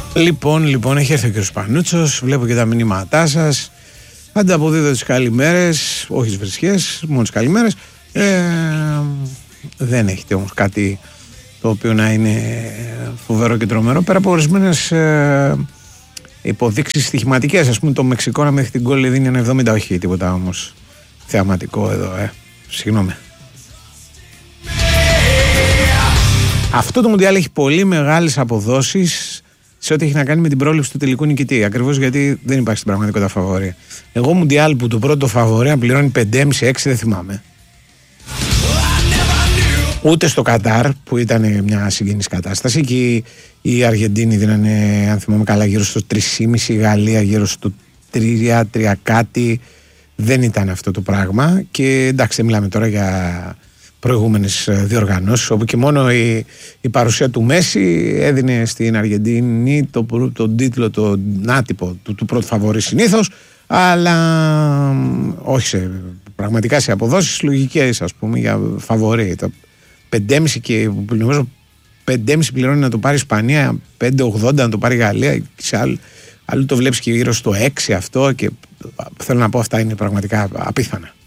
Λοιπόν, έχει έρθει ο κ. Πανούτσος, βλέπω και τα μηνύματά σας. Ανταποδίδω τις καλημέρες, όχι τις βρισχές, μόνο τις καλημέρες. Δεν έχετε όμως κάτι το οποίο να είναι φοβερό και τρομερό, πέρα από ορισμένες υποδείξεις στοιχηματικές. Ας πούμε το Μεξικό να μέχρι την γκολ δίνει ένα 70, όχι τίποτα όμως θεαματικό εδώ, συγγνώμη. Αυτό το Μουντιάλ έχει πολύ μεγάλες αποδόσεις σε ό,τι έχει να κάνει με την πρόληψη του τελικού νικητή. Ακριβώς γιατί δεν υπάρχει στην πραγματικότητα φαβορί. Εγώ Μουντιάλ που το πρώτο φαβορί να πληρώνει 5,5-6 δεν θυμάμαι. Ούτε στο Κατάρ που ήταν μια συγκινής κατάσταση και οι Αργεντίνοι δίνανε, αν θυμάμαι καλά, γύρω στο 3,5, η Γαλλία γύρω στο 3 κάτι. Δεν ήταν αυτό το πράγμα και εντάξει, δεν μιλάμε τώρα για προηγούμενες διοργανώσεις όπου και μόνο η παρουσία του Μέση έδινε στην Αργεντίνη τον τίτλο, τον άτυπο του πρώτου φαβορί συνήθως, αλλά όχι πραγματικά σε αποδόσεις λογικές, ας πούμε, για φαβορί. 5,5 και νομίζω 5,5 πληρώνει να το πάρει η Ισπανία, 5,80 να το πάρει η Γαλλία, σε άλλο το βλέπεις και γύρω στο 6 αυτό, και θέλω να πω αυτά είναι πραγματικά απίθανα.